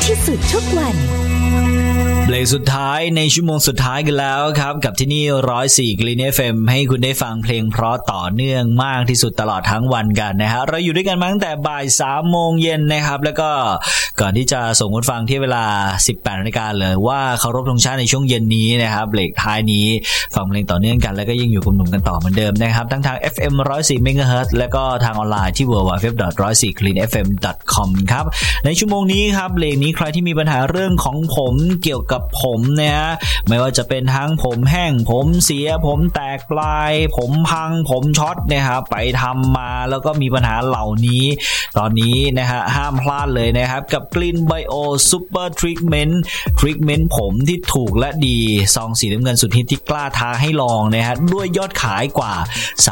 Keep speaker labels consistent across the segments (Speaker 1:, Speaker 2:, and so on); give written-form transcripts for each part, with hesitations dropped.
Speaker 1: ที่สุดทุกวัน
Speaker 2: เบรกสุดท้ายในชั่วโมงสุดท้ายกันแล้วครับกับที่นี่104 Green FM ให้คุณได้ฟังเพลงเพราะต่อเนื่องมากที่สุดตลอดทั้งวันกันนะฮะเราอยู่ด้วยกันมาตั้งแต่บ่าย 3 โมงเย็นนะครับแล้วก็ก่อนที่จะส่งคุณฟังที่เวลา 18 นาฬิกาเลยว่าเคารพธงชาติในช่วงเย็นนี้นะครับเบรกท้ายนี้ฟังเพลงต่อเนื่องกันแล้วก็ยังอยู่กับหนุ่มกันต่อเหมือนเดิมนะครับทั้งทาง FM 104 MHz แล้วก็ทางออนไลน์ที่ www.104greenfm.com ครับในชั่วโมงนี้ครับเบรกนี้ใครที่มีปัญหาเรื่องของผมเกี่ยวกับผมเนี่ยไม่ว่าจะเป็นทั้งผมแห้งผมเสียผมแตกปลายผมพังผมช็อตนะครับไปทำมาแล้วก็มีปัญหาเหล่านี้ตอนนี้นะฮะห้ามพลาดเลยนะครับกับ Clean Bio Super Treatment ผมที่ถูกและดีซองสีน้ำเงินสุดฮิตที่กล้าท้าให้ลองนะฮะด้วยยอดขายกว่า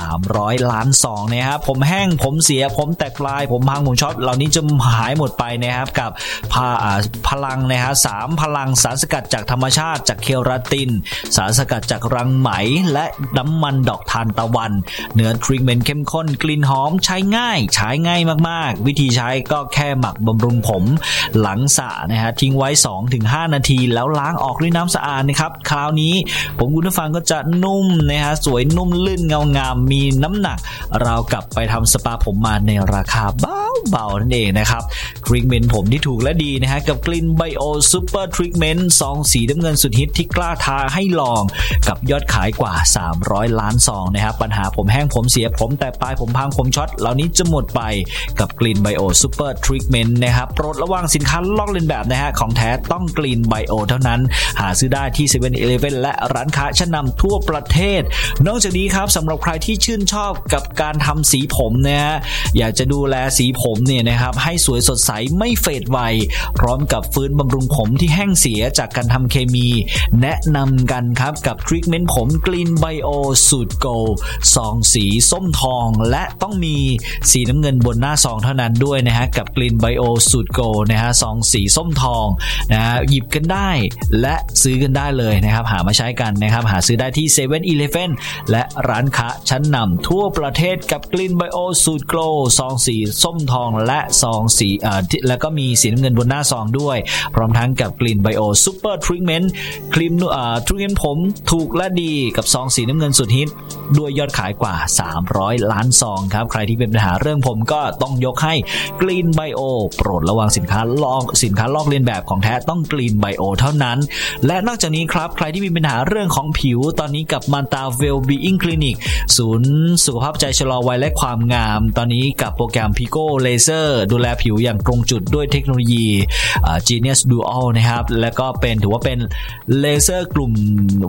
Speaker 2: 300 ล้านซองนะครับผมแห้งผมเสียผมแตกปลายผมพังผมช็อตเหล่านี้จะหายหมดไปนะครับกับพลังนะฮะ3พลังสารสกัดจากธรรมชาติจากเคราตินสารสกัดจากรังไหมและน้ำมันดอกทานตะวันเนื้อทรีทเมนต์เข้มข้นกลิ่นหอมใช้ง่ายมากๆวิธีใช้ก็แค่หมักบำรุงผมหลังสระนะฮะทิ้งไว้ 2-5 นาทีแล้วล้างออกด้วยน้ำสะอาดนะครับคราวนี้ผมคุณผู้ฟังก็จะนุ่มนะฮะสวยนุ่มลื่นเงางามมีน้ำหนักราวกับไปทำสปาผมมาในราคาเบานั่นเองนะครับทรีทเมนต์ผมที่ถูกและดีนะฮะกับ Clean Bio Super Treatment ซองสีน้ำเงินสุดฮิตที่กล้าท้าให้ลองกับยอดขายกว่า300 ล้านซองนะครับปัญหาผมแห้งผมเสียผมแตกปลายผมพังผมช็อตเหล่านี้จะหมดไปกับ Clean Bio Super Treatment นะครับโปรดระวังสินค้าลอกเลียนแบบนะฮะของแท้ต้อง Clean Bio เท่านั้นหาซื้อได้ที่ 7-Eleven และร้านค้าชั้นนำทั่วประเทศนอกจากนี้ครับสำหรับใครที่ชื่นชอบกับการทำสีผมนะฮะอยากจะดูแลสีผมเนี่ยนะครับให้สวยสดใสไม่เฟดไวพร้อมกับฟื้นบำรุงผมที่แห้งเสียจากการทำเคมีแนะนำกันครับกับทรีทเมนต์ผม Clean Bio สูตรโกลด์ซองสีส้มทองและต้องมีสีน้ำเงินบนหน้าซองเท่านั้นด้วยนะฮะกับ Clean Bio สูตรโกลด์นะฮะซองสีส้มทองนะฮะหยิบกันได้และซื้อกันได้เลยนะครับหามาใช้กันนะครับหาซื้อได้ที่ 7-Eleven และร้านค้าชั้นนำทั่วประเทศกับ Clean Bio สูตรโกลด์ซองสีส้มทองและซองสีแล้วก็มีสีน้ำเงินบนหน้าซองด้วยพร้อมทั้งกับ Clean Bio Super Treatment ครีมทรีทเมนต์ผมถูกและดีกับซองสีน้ำเงินสุดฮิตด้วยยอดขายกว่า300 ล้านซองครับใครที่เป็นปัญหาเรื่องผมก็ต้องยกให้ Clean Bio โปรดระวังสินค้าลอกเลียนแบบของแท้ต้อง Clean Bio เท่านั้นและนอกจากนี้ครับใครที่มีปัญหาเรื่องของผิวตอนนี้กับ Manta Wellbeing Clinic ศูนย์สุขภาพใจชะลอวัยและความงามตอนนี้กับโปรแกรม Pico Laser ดูแลผิวอย่างตรงจุดด้วยเทคโนโลยีGenius Dual นะครับแล้วก็ถือว่าเป็นเลเซอร์กลุ่ม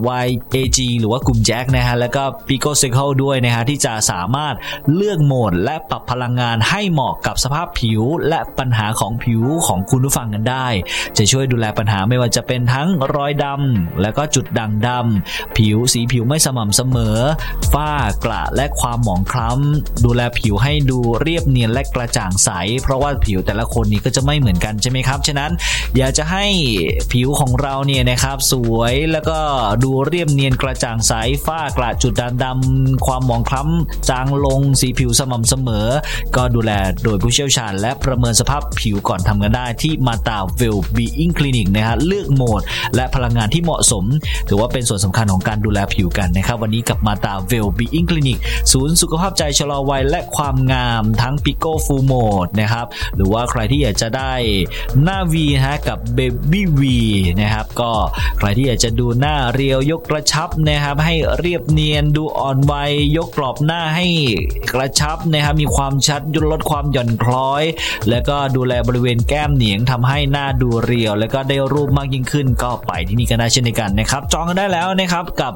Speaker 2: YAG หรือว่ากลุ่มแจ็คนะฮะแล้วก็ Pico Cycle ด้วยนะฮะที่จะสามารถเลือกโหมดและปรับพลังงานให้เหมาะกับสภาพผิวและปัญหาของผิวของคุณผู้ฟังกันได้จะช่วยดูแลปัญหาไม่ว่าจะเป็นทั้งรอยดำแล้วก็จุดด่างดำสีผิวไม่สม่ำเสมอฝ้ากระและความหมองคล้ำดูแลผิวให้ดูเรียบเนียนและกระจ่างใสเพราะว่าผิวแต่ละคนนี้ก็จะไม่เหมือนกันใช่ไหมครับฉะนั้นอยากจะให้ผิวของเราเนี่ยนะครับสวยแล้วก็ดูเรียบเนียนกระจ่างใสฝ้ากระจุดด่างดำความหมองคล้ำจางลงสีผิวสม่ำเสมอก็ดูแลโดยผู้เชี่ยวชาญและประเมินสภาพผิวก่อนทำกันได้ที่ Manta Wellbeing Clinic นะฮะเลือกโหมดและพลังงานที่เหมาะสมถือว่าเป็นส่วนสำคัญของการดูแลผิวกันนะครับวันนี้กับ Manta Wellbeing Clinic ศูนย์สุขภาพใจชะลอวัยและความงามทั้ง Pico Full Mode นะครับหรือว่าใครที่อยากจะได้หน้า V นะฮะกับ Baby V นะครับก็ใครที่อยากจะดูหน้าเรียวยกกระชับนะครับให้เรียบเนียนดูอ่อนวัยยกกรอบหน้าให้กระชับนะครับมีความชัดลดความหย่อนคล้อยแล้วก็ดูแลบริเวณแก้มเหนียงทำให้หน้าดูเรียวแล้วก็ได้รูปมากยิ่งขึ้นก็ไปที่นี่กันได้เช่นเดียวกันนะครับจองกันได้แล้วนะครับกับ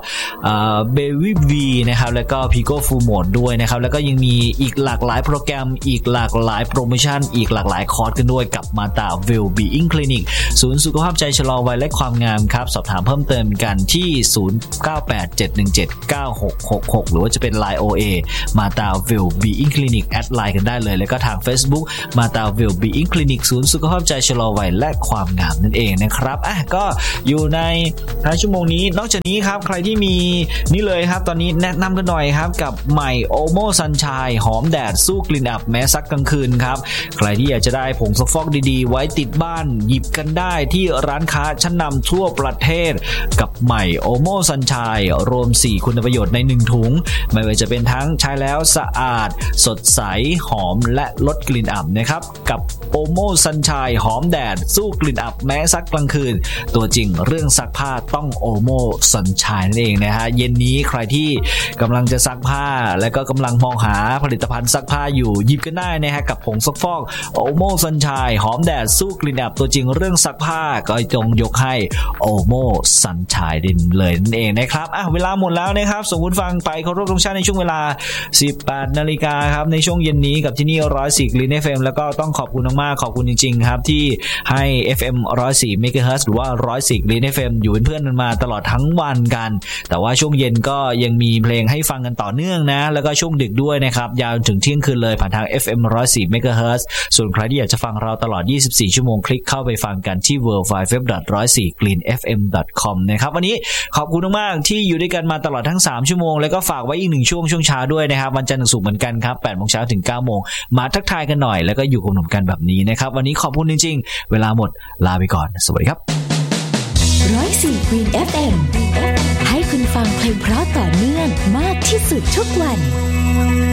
Speaker 2: Baby V นะครับแล้วก็ Pico Full Mode ด้วยนะครับแล้วก็ยังมีอีกหลากหลายโปรแกรมอีกหลากหลายโปรโมชั่นอีกหลากหลายคอร์สกันด้วยกับ Manta Wellbeing Clinic ศูนย์สุขภาพใจชะลอวัยและความงามครับสอบถามเพิ่มเติมกันที่0987179666หรือว่าจะเป็น Line OA Manta Wellbeing Clinic แอดไลน์กันได้เลยแล้วก็ทาง Facebook Mata Wellbeing Clinic ศูนย์สุขภาพใจชะลอวัยและความงามนั่นเองนะครับก็อยู่ในท้ายชั่วโมงนี้นอกจากนี้ครับใครที่มีนี่เลยครับตอนนี้แนะนำกันหน่อยครับกับใหม่ Omo Sunshine หอมแดดสู้กลิ่นอับแม้ซักกลางคืนนครับใครที่อยากจะได้ผงซักฟอกดีๆไว้ติดบ้านหยิบกันได้ที่ร้านค้าชั้นนำทั่วประเทศกับใหม่โอโม่ซันชัยรวม4คุณประโยชน์ใน1ถุงไม่ว่าจะเป็นทั้งใช้แล้วสะอาดสดใสหอมและลดกลิ่นอับนะครับกับโอโม่ซันชัยหอมแดดสู้กลิ่นอับแม้ซักกลางคืนตัวจริงเรื่องซักผ้าต้องโอโม่ซันชัยนั่นเองนะฮะเย็นนี้ใครที่กำลังจะซักผ้าและก็กำลังมองหาผลิตภัณฑ์ซักผ้าอยู่หยิบกันได้นะฮะกับผงซักฟอกโอโม่ซันชัยหอมแดดสู้กลิ่นอับตัวจริงเรื่องซักผ้าก็จงยกให้โอโม่ซันชัยเลยนั่นเองนะครับเวลาหมดแล้วนะครับส่งคุณฟังไปเคารพธงชาติในช่วงเวลา 18 นาฬิกาครับในช่วงเย็นนี้กับที่นี่104 Green FM แล้วก็ต้องขอบคุณมากๆขอบคุณจริงๆครับที่ให้ FM 104 MHz หรือว่า104 Green FM อยู่เป็นเพื่อนกันมาตลอดทั้งวันกันแต่ว่าช่วงเย็นก็ยังมีเพลงให้ฟังกันต่อเนื่องนะแล้วก็ช่วงดึกด้วยนะครับยาวถึงเที่ยงคืนเลยผ่านทาง FM 104 MHz ส่วนใครที่อยากจะฟังเราตลอด24ชั่วโมงคลิกเข้าไปฟังกันที่ worldwideweb.104greenfm.com นะครับวันนี้ขอบคุณมากๆที่อยู่ด้วยกันมาตลอดทั้ง3ชั่วโมงแล้วก็ฝากไว้อีก1ช่วงเช้าด้วยนะครับวันจันทร์ถึงศุกร์เหมือนกันครับ8 โมงเช้าถึง 9 โมงมาทักทายกันหน่อยแล้วก็อยู่กับหนุ่มกันแบบนี้นะครับวันนี้ขอบคุณจริงๆเวลาหมดลาไปก่อนสวัสดีครับ
Speaker 1: 104 Green FM ให้คุณฟังเพลงเพราะต่อเนื่องมากที่สุดทุกวัน